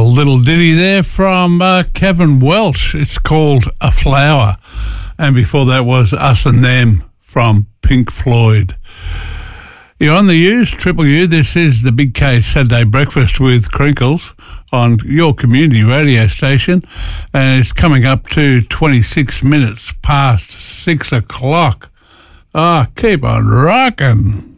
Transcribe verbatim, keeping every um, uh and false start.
little ditty there from uh, Kevin Welch. It's called A Flower. And before that was Us and Them from Pink Floyd. You're on the U's, Triple U. This is the Big K Saturday Breakfast with Crinkles on your community radio station. And it's coming up to twenty-six minutes past six o'clock. Ah, oh, keep on rocking.